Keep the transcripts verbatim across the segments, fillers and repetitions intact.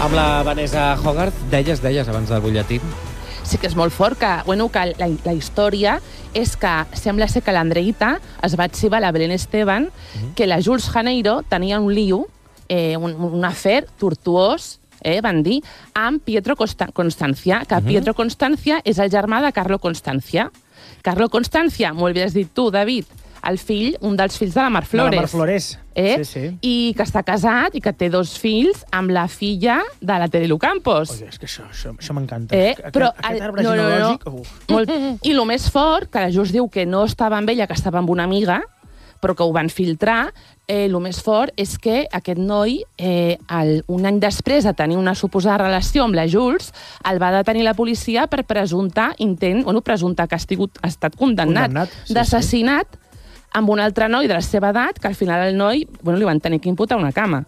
amb la Vanessa Hogarth, deies, deies abans del butlletí. Sí que és molt fort, que, bueno, que la, la història és que sembla ser que l'Andreita es va exhibar a la Belén Esteban, uh-huh. que la Jules Janeiro tenia un lío, eh, un, un afer tortuós, eh, van dir, amb Pietro Consta- Constancia, que uh-huh. Pietro Constancia és el germà de Carlo Constancia. Carlo Constancia, molt bé has dit tu, David, el fill, un dels fills de la Mar Flores. De la Mar Flores, eh? sí, sí. I que està casat i que té dos fills amb la filla de la Terelu Campos. Oye, és que això, això, això m'encanta. Eh? Aquest, Però, aquest arbre no, no, no. genealògic... Molt... I el més fort, que la Just diu que no estava amb ella, que estava amb una amiga, però que ho van filtrar, eh, el més fort és que aquest noi, eh, el, un any després de tenir una suposada relació amb la Jules, el va detenir la policia per presumptar intent, bueno, presumptar que ha, estigut, ha estat condemnat, condemnat sí, d'assassinat sí. amb un altre noi de la seva edat, que al final el noi, bueno, li van tenir que imputar una cama.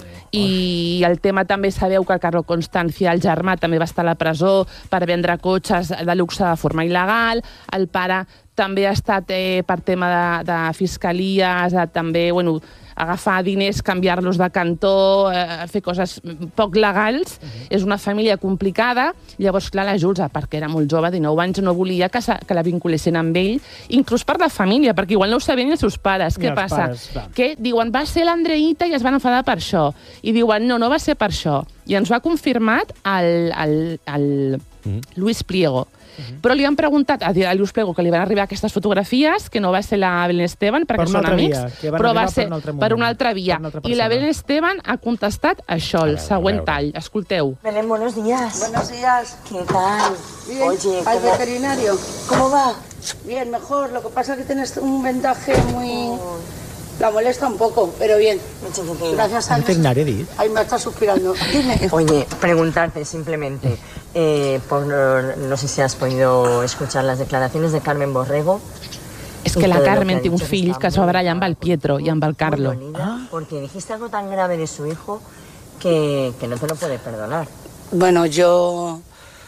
I el tema també sabeu que Carlo Constancia, el germà, també va estar a la presó per vendre cotxes de luxe de forma il·legal. El pare també ha estat eh, per tema de, de fiscalies, de, també, bueno, agafar diners, canviar-los de cantó, eh, fer coses poc legals. Uh-huh. És una família complicada. Llavors, clar, la Jules, perquè era molt jove, dinou anys, no volia que, que la vinculessin amb ell, inclús per la família, perquè igual no ho sabien els seus pares. Què passa? Pares, que diuen, va ser l'Andreita i es van enfadar per això. I diuen, no, no va ser per això. I ens ho ha confirmat el, el, el uh-huh. Luis Pliego. Uh-huh. Però li han preguntat a Luis Pliego que li van arribar aquestes fotografies, que no va ser la Belén Esteban, perquè per són amics, via, però va ser per, un per una altra via. Una altra I la Belén Esteban ha contestat això, el següent tall. Escolteu. Belén, buenos días. Buenos días. ¿Qué tal? Bien. Oye, al ¿cómo... veterinario. ¿Cómo va? Bien, mejor. Lo que pasa es que tienes un vendaje muy... La molesta un poco, pero bien. Gracias a Dios. Ahí me está suspirando. Dime. Oye, preguntarte simplemente, eh, por, no sé si has podido escuchar las declaraciones de Carmen Borrego. És que la Carmen té un fill que es va barallar amb el Pietro i amb el Carlo. Ah. Porque dijiste algo tan grave de su hijo que, que no te lo puede perdonar. Bueno, yo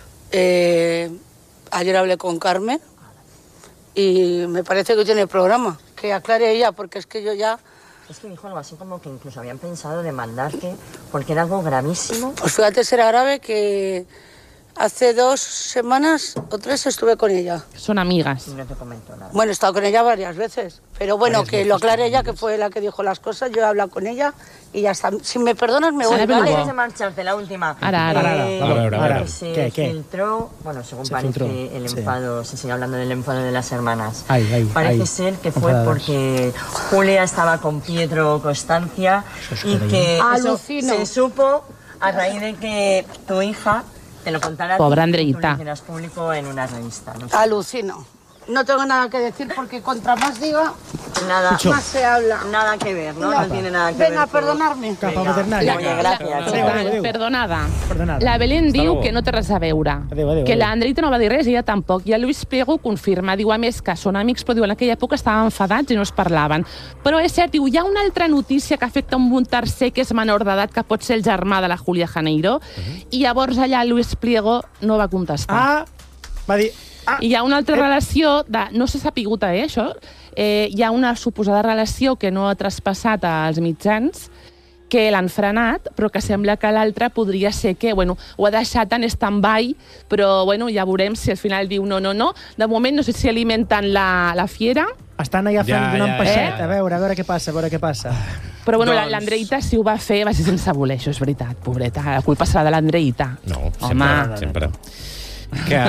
eh, ayer hablé con Carmen y me parece que tiene programa. Que aclare ella, porque es que yo ya... Es que dijo algo así como que incluso habían pensado demandarte porque era algo gravísimo. Pues fíjate, será grave que hace dos semanas o tres estuve con ella. Son amigas. Y no te comentó nada. Bueno, he estado con ella varias veces, pero bueno, que lo aclare ella, que fue la que dijo las cosas. Yo he hablado con ella y ya está. Si me perdonas, me voy. Vale, antes de marcharte, la última. Ara, ara, ara. Eh, a veure, a veure. Se ¿Qué, qué? filtró, bueno, según se parece, filtró. el enfado, sí. se sigue hablando del enfado de las hermanas. Ay, ay, parece ay. ser que fue porque Julia estaba con Pietro Constancia y que eso se supo a raíz de que tu hija te lo contara. Pobre Andreita. Tú lo hicieras público en una revista. No sé. Alucino. No tengo nada que decir porque contra más diga, nada, más se habla. Nada que ver, ¿no? No, no tiene nada que Venga, ver. Venga, perdonarme. Cap al veterinari. Oye, gracias. Total, Adéu, adéu. perdonada. Perdonada. La Belén diu luego. que no té res a veure. Adéu, adéu, que adéu. l'Andreita no va dir res i ella tampoc. I el Luis Pliego ho confirma. Diu, a més, que són amics, però diu, en aquella època estaven enfadats i no es parlaven. Però és cert, diu, hi ha una altra notícia que afecta un tercer que és menor d'edat, que pot ser el germà de la Julia Janeiro, uh-huh. i llavors allà Luis Pliego no va contestar. Ah, va dir... Ah, I hi ha una altra eh. relació, de, no s'ha sapigut, eh, això, eh, hi ha una suposada relació que no ha traspassat als mitjans, que l'han frenat, però que sembla que l'altre podria ser que, bueno, ho ha deixat en stand-by, però, bueno, ja veurem si al final diu no, no, no. De moment no sé si alimenten la, la fiera. estan allà fent Ja, donant ja, peixet, ja. a veure, a veure què passa, a veure què passa. Però bueno, Doncs- l'Andreita, si ho va fer, va ser sense voler, això és veritat, pobreta. La culpa serà de l'Andreita. No, Home. sempre, sempre. Que,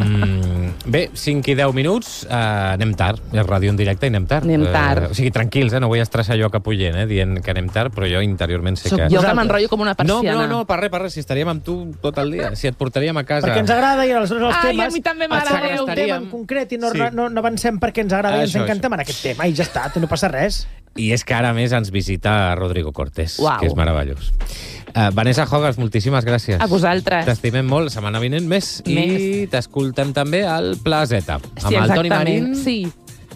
um, bé, cinc i deu minuts, uh, anem tard. És ràdio en directe i anem tard. Anem tard. Uh, o sigui, tranquils, eh? No vull estressar jo cap oient, eh? Dient que anem tard, però jo interiorment sé Soc que... jo que m'enrotllo com una No, persiana. no, no, per res, per res, si estaríem amb tu tot el dia, si et portaríem a casa. Perquè ens agrada i els, els Ai, temes... a mi també ens m'agradeu. agrada un tema en concret i no, Sí. no, no avancem perquè ens agrada i ens Això, encantem en aquest tema i ja està, no passa res. I és que ara més ens visita Rodrigo Cortés, Uau. que és meravellós. Uh, Vanessa Hogarth, moltíssimes gràcies. A vosaltres. T'estimem molt, setmana vinent més, Més. i t'escoltem també al Pla Zeta, Sí, amb el Toni exactament. Marín. Sí.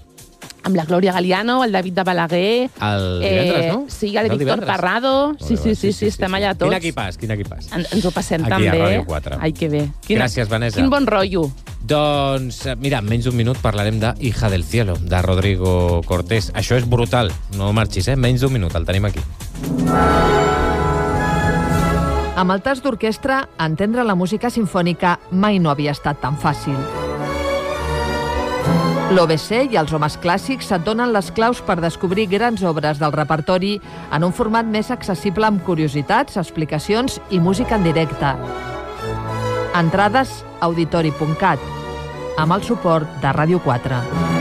Amb la Glòria Galiano, el David de Balaguer... El divendres, no? Sí, el És el Víctor divendres? Parrado. Sí, Molt bé, sí, sí, sí, estem allà tots. Quin equipàs, quin equipàs. En, ens ho passem Aquí, també. a Ràdio quatre. Ai, que bé. Gràcies, Vanessa. Quin bon rotllo. Doncs, eh, mira, en menys d'un minut parlarem de Hija del Cielo, de Rodrigo Cortés. Això és brutal, no marxis, eh? Menys d'un minut, el tenim aquí. Amb el tast d'orquestra, entendre la música sinfònica mai no havia estat tan fàcil. L'O B C i els homes clàssics et donen les claus per descobrir grans obres del repertori en un format més accessible amb curiositats, explicacions i música en directe. Entrades auditori punt cat, amb el suport de Ràdio quatre.